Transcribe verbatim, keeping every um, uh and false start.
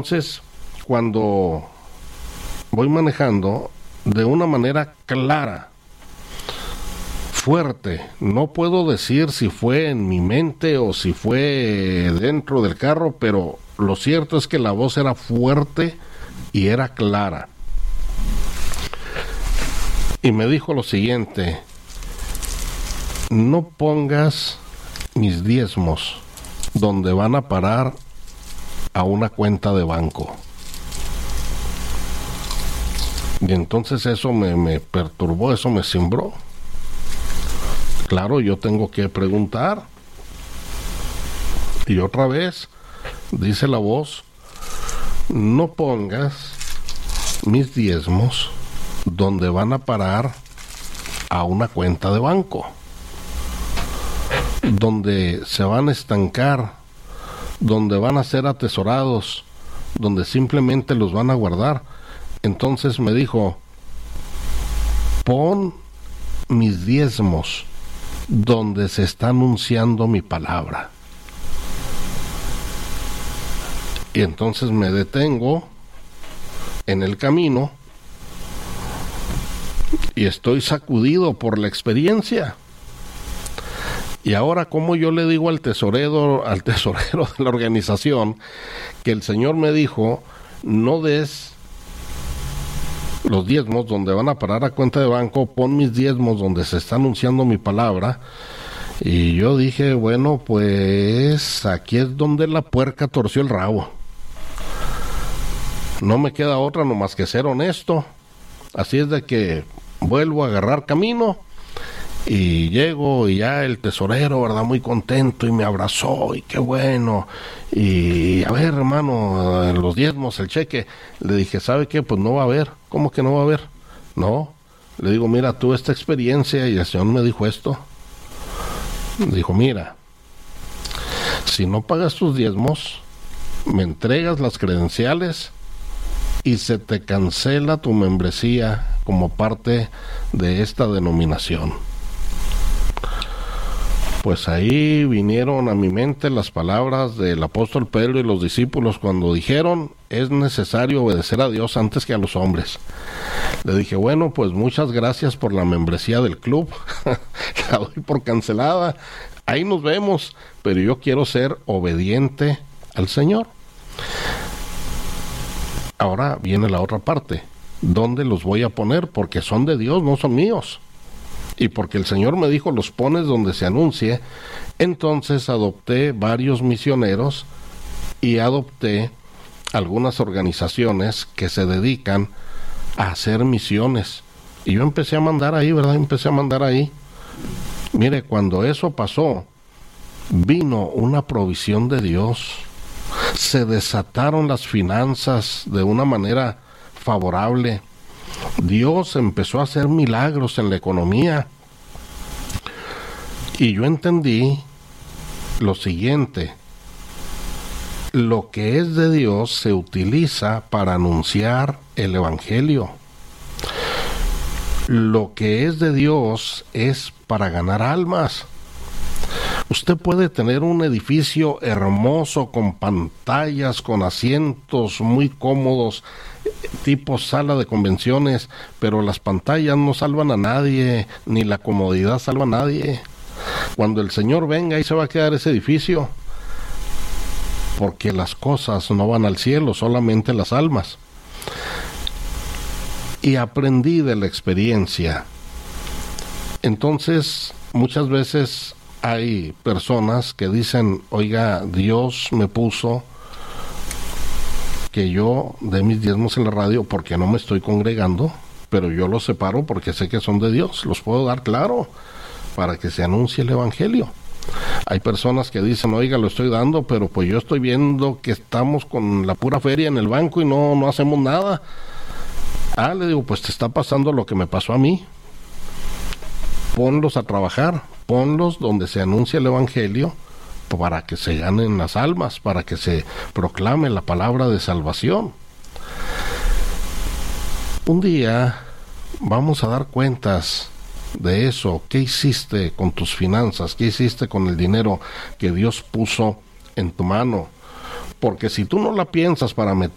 Entonces, cuando voy manejando de una manera clara, fuerte, no puedo decir si fue en mi mente o si fue dentro del carro, pero lo cierto es que la voz era fuerte y era clara. Y me dijo lo siguiente: no pongas mis diezmos donde van a parar a una cuenta de banco. Y entonces eso me, me perturbó, eso me cimbró. Claro, yo tengo que preguntar. Y otra vez, dice la voz, no pongas mis diezmos donde van a parar a una cuenta de banco, donde se van a estancar, donde van a ser atesorados, donde simplemente los van a guardar. Entonces me dijo, pon mis diezmos donde se está anunciando mi palabra. Y entonces me detengo en el camino y estoy sacudido por la experiencia. Y ahora, ¿cómo yo le digo al tesorero, al tesorero de la organización que el Señor me dijo, no des los diezmos donde van a parar a cuenta de banco, pon mis diezmos donde se está anunciando mi palabra? Y yo dije, bueno, pues aquí es donde la puerca torció el rabo. No me queda otra nomás que ser honesto. Así es de que vuelvo a agarrar camino y llego y ya el tesorero, ¿verdad?, muy contento, y me abrazó, y qué bueno. Y a ver, hermano, los diezmos, el cheque. Le dije, ¿sabe qué? Pues no va a haber. ¿Cómo que no va a haber? No. Le digo, mira, tuve esta experiencia y el Señor me dijo esto. Dijo, mira, si no pagas tus diezmos, me entregas las credenciales y se te cancela tu membresía como parte de esta denominación. Pues ahí vinieron a mi mente las palabras del apóstol Pedro y los discípulos cuando dijeron, es necesario obedecer a Dios antes que a los hombres. Le dije, bueno, pues muchas gracias por la membresía del club, la doy por cancelada, ahí nos vemos, pero yo quiero ser obediente al Señor. Ahora viene la otra parte, ¿dónde los voy a poner? Porque son de Dios, no son míos. Y porque el Señor me dijo, los pones donde se anuncie. Entonces adopté varios misioneros y adopté algunas organizaciones que se dedican a hacer misiones. Y yo empecé a mandar ahí, ¿verdad? Empecé a mandar ahí. Mire, cuando eso pasó, vino una provisión de Dios. Se desataron las finanzas de una manera favorable. Dios empezó a hacer milagros en la economía. Y yo entendí lo siguiente: lo que es de Dios se utiliza para anunciar el Evangelio. Lo que es de Dios es para ganar almas. Usted puede tener un edificio hermoso con pantallas, con asientos muy cómodos, tipo sala de convenciones, pero las pantallas no salvan a nadie, ni la comodidad salva a nadie. Cuando el Señor venga, ahí se va a quedar ese edificio, porque las cosas no van al cielo, solamente las almas. Y aprendí de la experiencia. Entonces, muchas veces hay personas que dicen, oiga, Dios me puso que yo dé mis diezmos en la radio porque no me estoy congregando, pero yo los separo porque sé que son de Dios, los puedo dar, claro, para que se anuncie el Evangelio. Hay personas que dicen, oiga, lo estoy dando, pero pues yo estoy viendo que estamos con la pura feria en el banco y no, no hacemos nada. Ah, le digo, pues te está pasando lo que me pasó a mí. Ponlos a trabajar, ponlos donde se anuncie el Evangelio, para que se ganen las almas, para que se proclame la palabra de salvación. Un día vamos a dar cuentas de eso. ¿Qué hiciste con tus finanzas? ¿Qué hiciste con el dinero que Dios puso en tu mano? Porque si tú no la piensas para meter